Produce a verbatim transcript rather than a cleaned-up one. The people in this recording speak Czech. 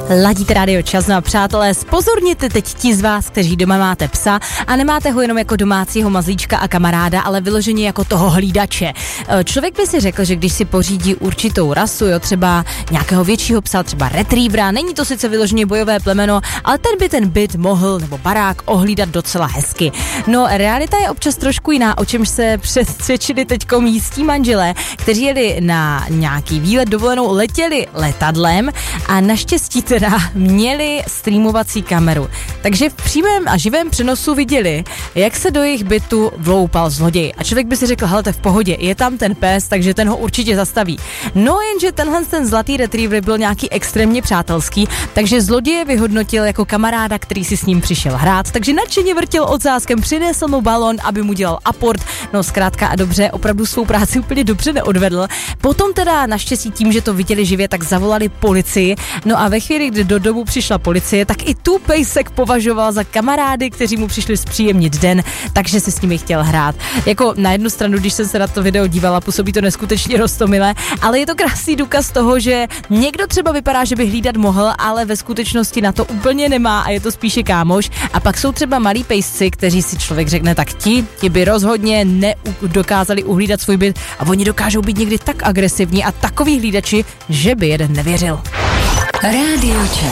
Ladíte rádio Čas, no a přátelé, spozorněte teď ti z vás, kteří doma máte psa a nemáte ho jenom jako domácího mazlíčka a kamaráda, ale vyloženě jako toho hlídače. Člověk by si řekl, že když si pořídí určitou rasu, jo, třeba nějakého většího psa, třeba retrievera, není to sice vyloženě bojové plemeno, ale ten by ten byt mohl, nebo barák, ohlídat docela hezky. No, realita je občas trošku jiná, o čemž se přesvědčili teďko místní manželé, kteří jeli na nějaký výlet dovolenou, letěli letadlem a naštěstí teda měli streamovací kameru. Takže v přímém a živém přenosu viděli, jak se do jejich bytu vloupal zloděj. A člověk by si řekl, hele, to je v pohodě, je tam ten pes, takže ten ho určitě zastaví. No jenže tenhle ten zlatý retriever byl nějaký extrémně přátelský, takže zloděje vyhodnotil jako kamaráda, který si s ním přišel hrát, takže nadšeně vrtěl ocáskem, přinesl mu balon, aby mu dělal aport. No zkrátka a dobře, opravdu svou práci úplně dobře neodvedl. Potom teda naštěstí tím, že to viděli živě, tak zavolali policii. No a ve chvíli, kdy do domu přišla policie, tak i tu pejsek považoval za kamarády, kteří mu přišli zpříjemnit den, takže se s nimi chtěl hrát. Jako na jednu stranu, když jsem se na to video dívala, působí to neskutečně roztomilé, ale je to krásný důkaz toho, že někdo třeba vypadá, že by hlídat mohl, ale ve skutečnosti na to úplně nemá a je to spíše kámoš. A pak jsou třeba malí pejsci, kteří si člověk řekne, tak ti, ti by rozhodně nedokázali uhlídat svůj byt a oni dokážou být někdy tak agresivní a takový hlídači, že by jeden nevěřil. Rádio Čas.